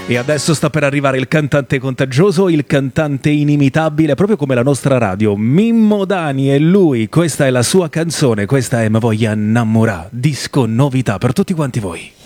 E adesso sta per arrivare il cantante contagioso, il cantante inimitabile, proprio come la nostra radio, Mimmo Dani, e lui, questa è la sua canzone, questa è Me voglia innamorà, disco novità per tutti quanti voi.